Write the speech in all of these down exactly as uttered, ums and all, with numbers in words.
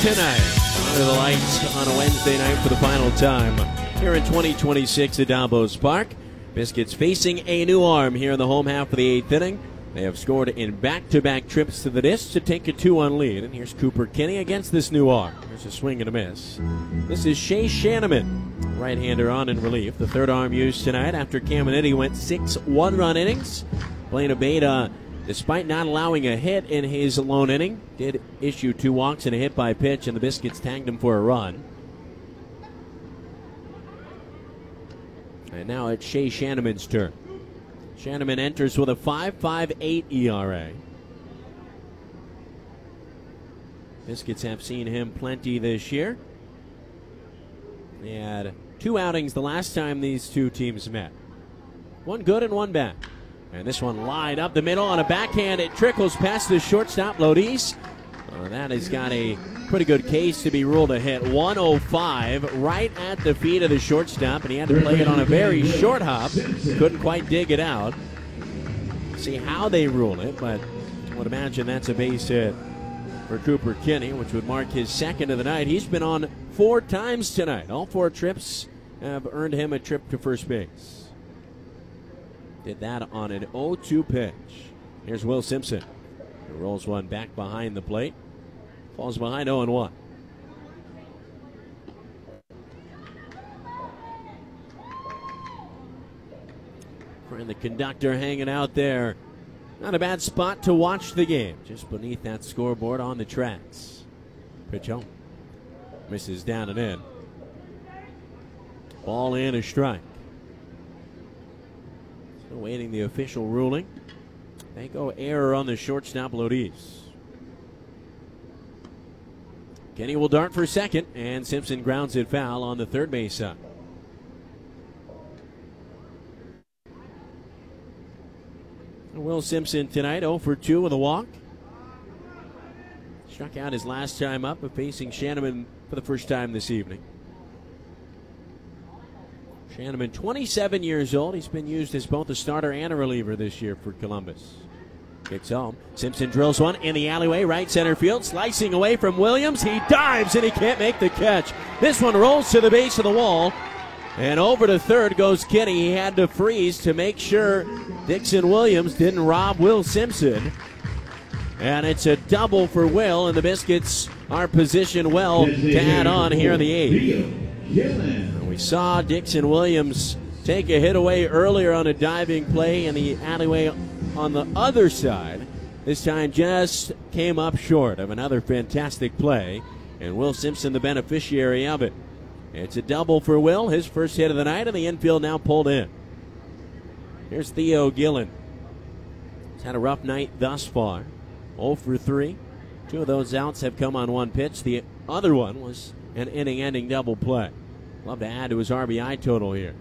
tonight under the lights on a Wednesday night for the final time here in twenty twenty-six at Davos Park. Biscuits facing a new arm here in the home half of the eighth inning. They have scored in back-to-back trips to the disc to take a two one lead. And here's Cooper Kinney against this new arm. There's a swing and a miss. This is Shea Shanneman, right-hander on in relief. The third arm used tonight after Caminiti went six one-run innings. Blaine Abeda, despite not allowing a hit in his lone inning, did issue two walks and a hit by pitch, and the Biscuits tagged him for a run. And now it's Shea Shanneman's turn. Shanneman enters with a five point five eight E R A. Biscuits have seen him plenty this year. They had two outings the last time these two teams met. One good and one bad. And this one lined up the middle on a backhand. It trickles past the shortstop, Lodis. Uh, that has got a pretty good case to be ruled a hit. one oh five right at the feet of the shortstop, and he had to play it on a very short hop. Couldn't quite dig it out. See how they rule it, but I would imagine that's a base hit for Cooper Kinney, which would mark his second of the night. He's been on four times tonight. All four trips have earned him a trip to first base. Did that on an oh two pitch. Here's Will Simpson, who rolls one back behind the plate. Falls behind oh and one. And the conductor hanging out there. Not a bad spot to watch the game. Just beneath that scoreboard on the tracks. Pitch home. Misses down and in. Ball in, a strike. Still waiting the official ruling. They go error on the shortstop, Lodis. Kenny will dart for second, and Simpson grounds it foul on the third base side. Will Simpson tonight, oh for two with a walk. Struck out his last time up, but facing Shanneman for the first time this evening. Shanneman, twenty-seven years old. He's been used as both a starter and a reliever this year for Columbus. Kicks home. Simpson drills one in the alleyway, right center field. Slicing away from Williams. He dives and he can't make the catch. This one rolls to the base of the wall. And over to third goes Kinney. He had to freeze to make sure Dixon Williams didn't rob Will Simpson. And it's a double for Will, and the Biscuits are positioned well to add on here in the eighth. And we saw Dixon Williams take a hit away earlier on a diving play in the alleyway on the other side. This time just came up short of another fantastic play, and Will Simpson the beneficiary of it. It's a double for Will, his first hit of the night, and the infield now pulled in. Here's Theo Gillen. He's had a rough night thus far. oh for three. Two of those outs have come on one pitch. The other one was an inning-ending double play. Love to add to his R B I total here.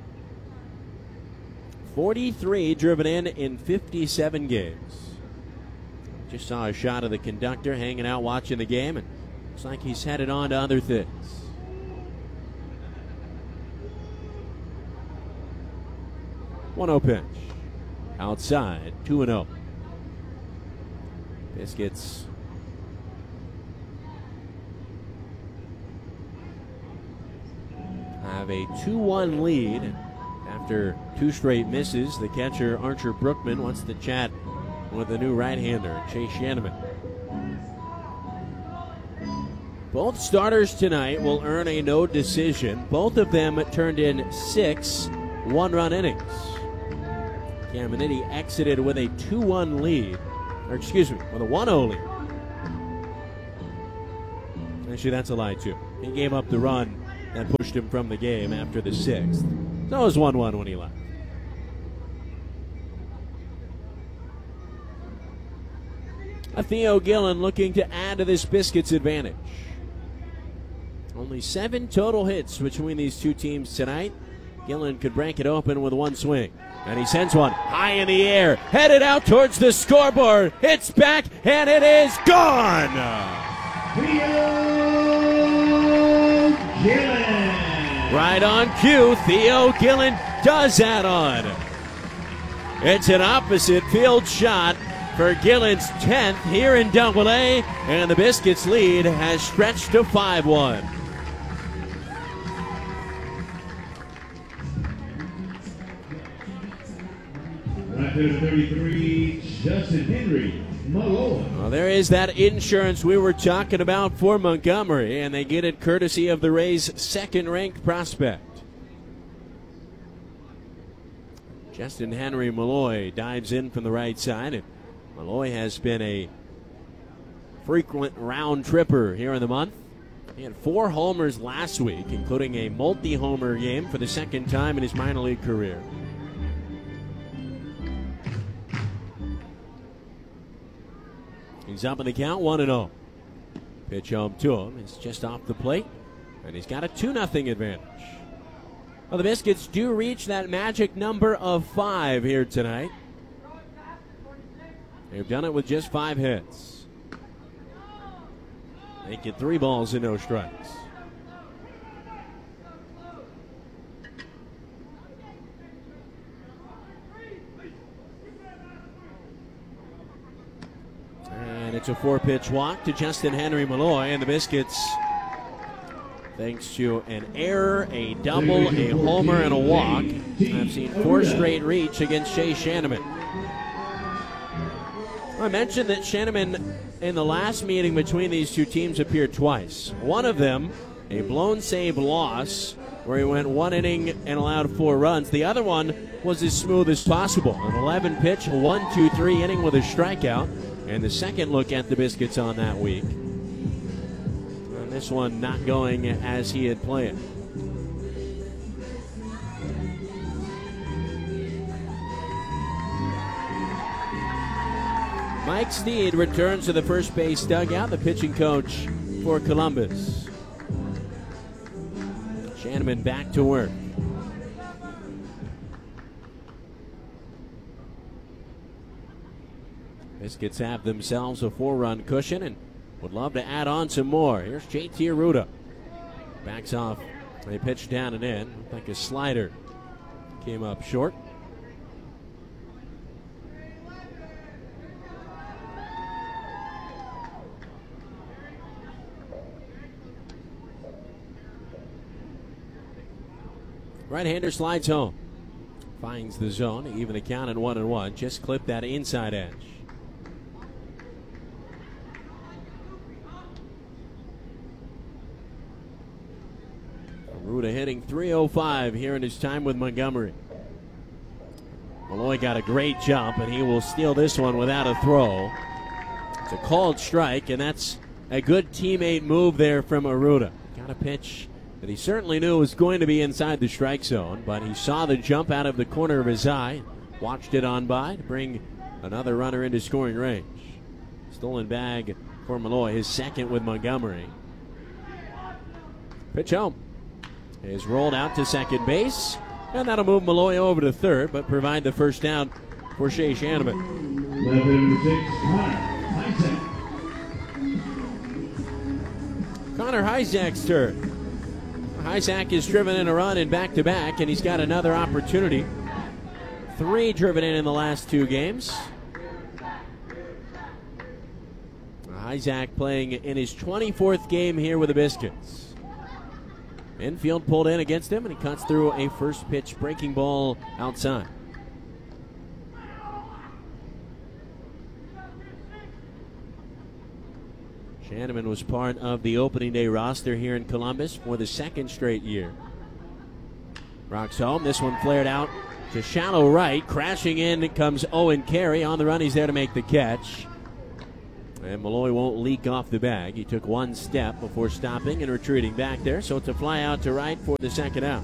forty-three driven in in fifty-seven games. Just saw a shot of the conductor hanging out watching the game, and looks like he's headed on to other things. one oh pitch. Outside, two and oh. Biscuits have a two one lead after two straight misses. The catcher, Archer Brookman, wants to chat with the new right-hander, Shea Shanneman. Both starters tonight will earn a no decision. Both of them turned in six one-run innings. Caminiti exited with a two one lead, or excuse me, with a one oh lead. Actually, that's a lie, too. He gave up the run that pushed him from the game after the sixth. So it was one one when he left. A Theo Gillen looking to add to this Biscuits advantage. Only seven total hits between these two teams tonight. Gillen could break it open with one swing. And he sends one high in the air, headed out towards the scoreboard. Hits back, and it is gone! Theo Gillen. Right on cue, Theo Gillen does add on. It's an opposite field shot for Gillen's tenth here in Double A, and the Biscuits lead has stretched to five one. Right there to thirty-three, Justin Henry Malloy. Well, there is that insurance we were talking about for Montgomery, and they get it courtesy of the Rays' second-ranked prospect. Justin Henry Malloy dives in from the right side, and Malloy has been a frequent round tripper here in the month. He had four homers last week, including a multi-homer game for the second time in his minor league career. He's up in the count, one and oh. Pitch home to him. It's just off the plate, and he's got a two nothing advantage. Well, the Biscuits do reach that magic number of five here tonight. They've done it with just five hits. They get three balls and no strikes. And it's a four-pitch walk to Justin Henry Malloy, and the Biscuits, thanks to an error, a double, a homer, and a walk, have seen four straight reach against Shea Shanneman. I mentioned that Shanneman in the last meeting between these two teams appeared twice. One of them, a blown save loss, where he went one inning and allowed four runs. The other one was as smooth as possible. An eleven pitch, one two three inning with a strikeout. And the second look at the Biscuits on that week. And this one not going as he had planned. Mike Steed returns to the first base dugout, the pitching coach for Columbus. Shanneman back to work. Biscuits have themselves a four-run cushion and would love to add on some more. Here's J T Arruda. Backs off. They pitch down and in. Looked like a slider came up short. Right-hander slides home. Finds the zone. Even the count at one and one. Just clipped that inside edge. Arruda hitting three oh five here in his time with Montgomery. Malloy got a great jump, and he will steal this one without a throw. It's a called strike, and that's a good teammate move there from Arruda. Got a pitch that he certainly knew was going to be inside the strike zone, but he saw the jump out of the corner of his eye, watched it on by to bring another runner into scoring range. Stolen bag for Malloy, his second with Montgomery. Pitch home. Is rolled out to second base, and that'll move Malloy over to third, but provide the first down for Shea Shanneman. Connor Hyzak's turn. Hyzak has driven in a run in back-to-back, and he's got another opportunity. Three driven in in the last two games. Hyzak playing in his twenty-fourth game here with the Biscuits. Infield pulled in against him, and he cuts through a first pitch breaking ball outside. Shanneman was part of the opening day roster here in Columbus for the second straight year. Rocks home. This one flared out to shallow right. Crashing in comes Owen Carey. On the run, he's there to make the catch. And Malloy won't leak off the bag. He took one step before stopping and retreating back there. So it's a fly out to right for the second out.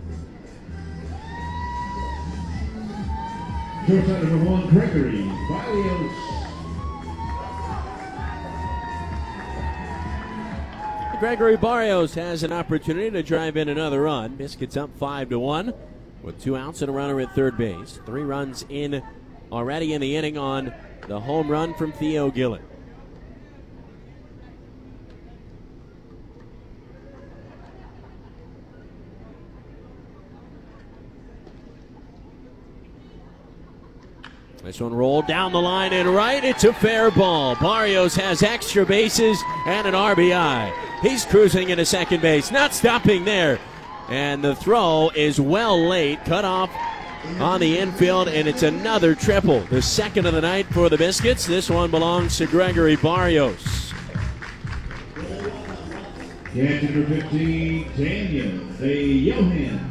Shortstop number one, Gregory Barrios. Gregory Barrios has an opportunity to drive in another run. Biscuits up five to one with two outs and a runner at third base. Three runs in already in the inning on the home run from Theo Gillen. This one rolled down the line and right. It's a fair ball. Barrios has extra bases and an R B I. He's cruising into second base, not stopping there. And the throw is well late, cut off on the infield, and it's another triple. The second of the night for the Biscuits. This one belongs to Gregory Barrios. Catch number fifteen, Daniel A. Johan.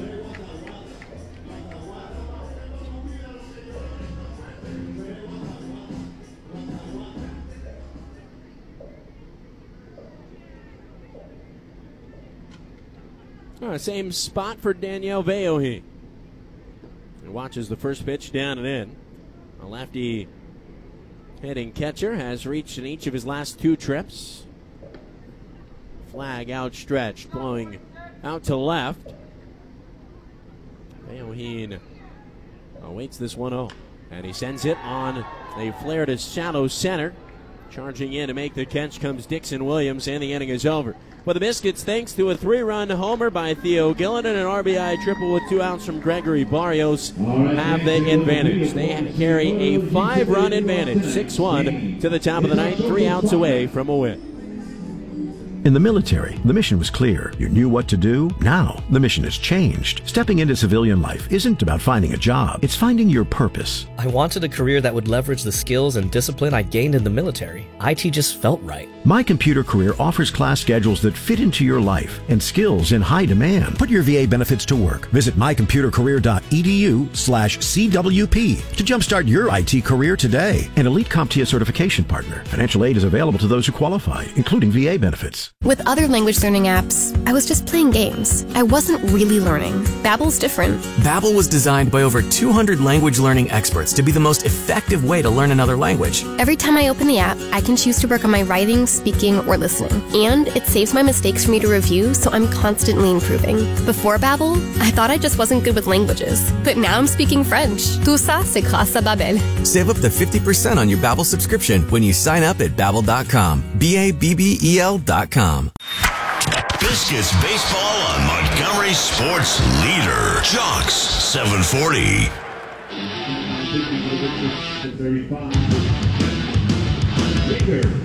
All right, same spot for Daniel Veohi. He watches the first pitch down and in. A lefty hitting catcher has reached in each of his last two trips. Flag outstretched, blowing out to left. Veohi awaits this one oh, and he sends it on a flare to shallow center. Charging in to make the catch comes Dixon Williams, and the inning is over. For the Biscuits, thanks to a three-run homer by Theo Gillen and an R B I triple with two outs from Gregory Barrios, have the advantage. They carry a five-run advantage, six one to the top of the ninth, three outs away from a win. In the military, the mission was clear. You knew what to do. Now, the mission has changed. Stepping into civilian life isn't about finding a job. It's finding your purpose. I wanted a career that would leverage the skills and discipline I gained in the military. I T just felt right. My Computer Career offers class schedules that fit into your life and skills in high demand. Put your V A benefits to work. Visit mycomputercareer.edu slash CWP to jumpstart your I T career today. An Elite CompTIA certification partner. Financial aid is available to those who qualify, including V A benefits. With other language learning apps, I was just playing games. I wasn't really learning. Babbel's different. Babbel was designed by over two hundred language learning experts to be the most effective way to learn another language. Every time I open the app, I can choose to work on my writing, speaking, or listening. And it saves my mistakes for me to review, so I'm constantly improving. Before Babbel, I thought I just wasn't good with languages. But now I'm speaking French. Tout ça, c'est grâce à Babbel. Save up to fifty percent on your Babbel subscription when you sign up at Babbel dot com. B A B B E L dot com. Biscuits baseball on Montgomery Sports Leader. Jocks seven forty. thirty-five. Baker.